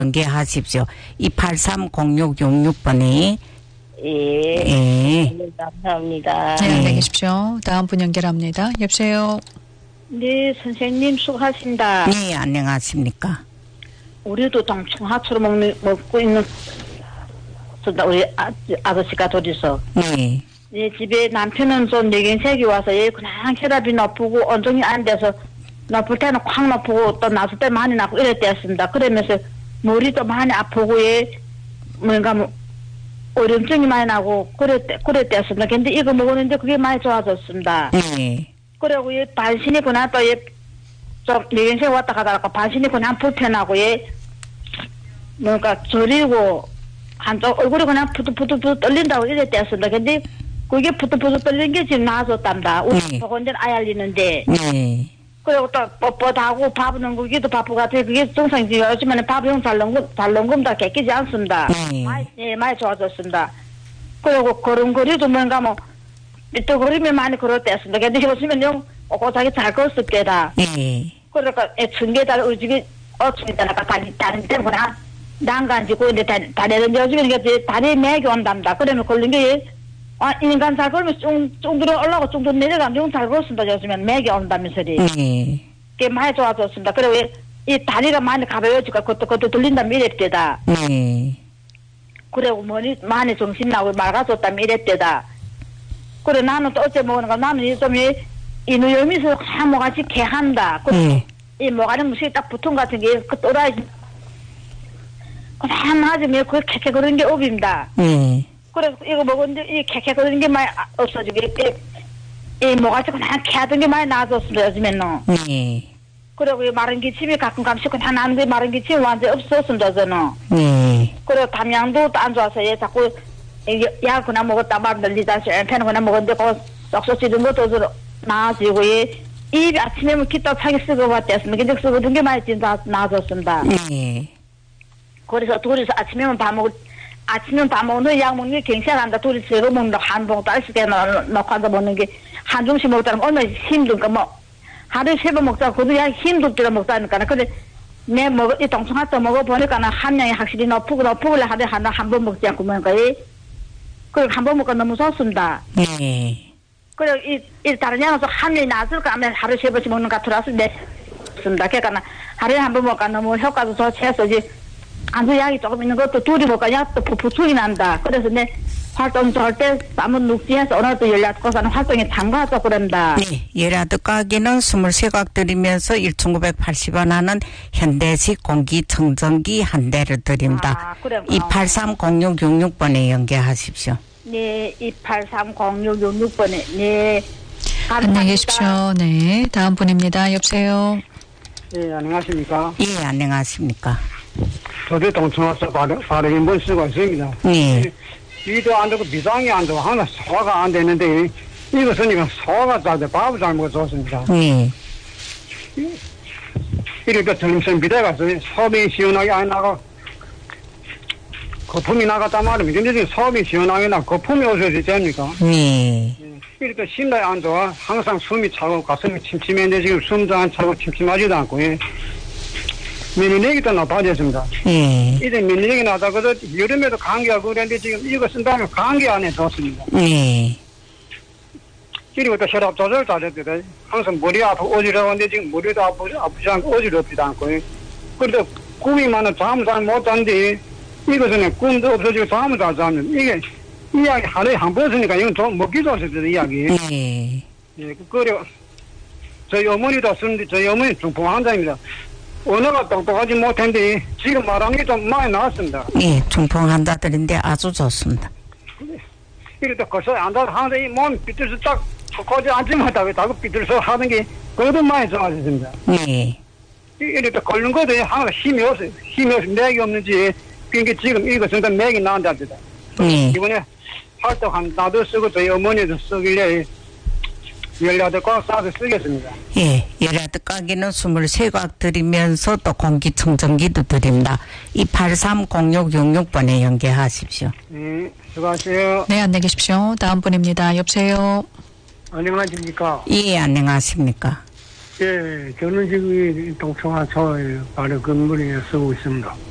연계하십시오. 2830666번에. 예. 감사합니다. 네, 안녕히 계십시오. 다음 분 연결합니다. 여보세요. 네, 선생님 수고하신다. 네, 안녕하십니까. 우리도 동청하초를 먹고 있는 우리 아저씨가 둘이서. 네. 예, 집에 남편은 좀 뇌경색이 와서 얘 그냥 혈압이 높고 온종일 앉아서 높을 때는 콱 높고 또 낮을 때 많이 나고 이랬대였습니다. 그러면서 머리도 많이 아프고 얘 뭔가 오염증이 많이 나고 그랬대였습니다. 근데 이거 먹었는데 그게 많이 좋아졌습니다. 네. 그리고 얘 반신이 그냥 또 얘 좀 뇌경색 왔다 가다가 반신이 그냥 불편하고 얘 뭔가 저리고 한쪽 얼굴이 그냥 푸드푸드 떨린다고 이랬대였습니다. 근데 그게 푸드푸드 떨리는 게 지금 나아졌답니다. 우리 보건전 아이 알리는데. 네. 그리고 또 뻣뻣하고 밥 넣기도 바쁘고 같아요. 그게 정상이지. 요즘에는 밥용 잘 넣은 다 깨끼지 않습니다. 네. 많이 좋아졌습니다. 그리고 걸음걸이도 뭔가 삐뚤거리면 많이 걸었댔습니다. 근데 요즘에는 영 오고자기 잘 걸었을 때다. 네. 그러니까 층계달 우리 집이 어층에다가 다른 데는 그냥 난간지고 이제 다리는 요즘에 다리에 맥이 온답니다. 그러면 걸린 게 인간 잘 걸으면 쫑들어 올라가고 쫑들 내려가면 영 잘 걸었습니다. 요즘엔 맥이 온다면서리. 그게 많이 좋아졌습니다. 그리고 이 다리가 많이 가벼워지고 그것도 들린다면 이랬대다. 그리고 많이 정신 나고 맑아졌다면 이랬대다. 그래 나는 또 어째 먹는 거 나는 좀 이누염이서 한 모가지 개한다. 그리고 이 모가지 무식이 딱 붙은 것 같은 게 그 또라이 그냥 맞으면 그게 캐캐거리는 게 업입니다. 그래서 이거 먹었는데 이 캐캐거리는 게 많이 없어지게 이 모가지 그냥 캐하던 게 많이 나아졌습니다. 요즘에는. 그리고 이 마른 기침이 가끔씩 그냥 나는 게 마른 기침이 완전히 없었습니다. 저는. 그리고 담양도 안 좋아서 얘 자꾸 약 그냥 먹었다 말 늘리다 펜 그냥 먹었는데 그 쏙쏙 찌른 것도 나아지고 입이 아침에는 기타 차게 쓰고 왔댔습니다. 근데 쓰고든 게 많이 진짜 나아졌습니다. 그래서 둘이서 아침에는 밥 먹는 약 먹는 게 경찰한다. 둘이 새거 먹는 한 봉 딸씩 넣고 앉아 먹는 게 한 중씩 먹다면 얼마나 힘든가 하루에 3번 먹자 그도 약 힘들게 먹자니까. 근데 이 동청하트 먹어보니까는 함량이 확실히 높고 하루에 한 번 먹지 않고 먹으니까 그리고 한 번 먹고 너무 좋습니다. 그리고 이 다른 양은 함량이 낮을까 하면 하루에 3번씩 먹는 것 같아서 습니다. 그러니까 하루에 한 번 먹으니까 너무 효과도 좋지 해서 안주 약이 조금 있는 것도 둘이 먹으니까 약도 부축이 난다. 그래서 활동 좋을 때 쌈은 눅지해서 오늘도 열야특고사는 활동에 참가하자 그럽니다. 네. 열야특가기는 23각 드리면서 1,980원 하는 현대식 공기청정기 한 대를 드립니다. 2830666번에 연계하십시오. 네. 2830666번에. 네. 안녕히 계십시오. 네. 다음 분입니다. 여보세요. 예, 안녕하십니까. 예, 안녕하십니까. 저도 동청와서 발행 한번 쓰고 있습니다. 위도 안 되고 비상이 안 되고 하나 소화가 안 되는데 이것은 소화가 잘 돼 밥을 잘 먹어서 좋습니다. 이렇게 점심 비대 가서 소변이 시원하게 안 나가 거품이 나갔단 말이에요. 근데 지금 소변이 시원하게 나 거품이 오셔야 되지 않습니까? 이렇게 심장이 안 좋아. 항상 숨이 차고 가슴이 침침했는데 지금 숨도 안 차고 침침하지도 않고 면역력이 또 나빠졌습니다. 이제 면역력이 나다가도 여름에도 감기하고 그랬는데 지금 이거 쓴다면 감기 안에 좋습니다. 그리고 또 혈압 조절 잘해도 항상 머리 아프고 어지러운데 지금 머리도 아프지 않고 어지럽지도 않고 그래도 꿈이 많아 잠을 잘 못 자는데 이것은 꿈도 없어지고 잠을 잘 자면 이게 이야기 하루에 한 번 쓰니까 이건 좀 먹기 좋습니다. 이야기. 그리고 저희 어머니도 쓰는데 저희 어머니 중풍 환자입니다. 언어가 똑똑하지 못했는데 지금 말하는 게 좀 많이 나왔습니다. 예, 중풍 환자들인데 아주 좋습니다. 이렇게 거기서 앉아서 하는데 이 몸이 삐뚤서 딱 거기 앉으마다 자꾸 삐뚤서 하는 게 그것도 많이 좋아졌습니다. 이렇게 걸는 것도 항상 힘이 없어요. 맥이 없는지 그러니까 지금 이것은 맥이 나온답니다. 이번에 활동한 나도 쓰고 저희 어머니도 쓰길래 열야특각 싸서 쓰겠습니다. 예, 열야특각기는 23각 드리면서 또 공기청정기도 드립니다. 2830666번에 연계하십시오. 네, 수고하세요. 네, 안녕히 계십시오. 다음 분입니다. 여보세요. 안녕하십니까? 예, 안녕하십니까? 예, 저는 지금 동청하초에 바로 근무에 쓰고 있습니다.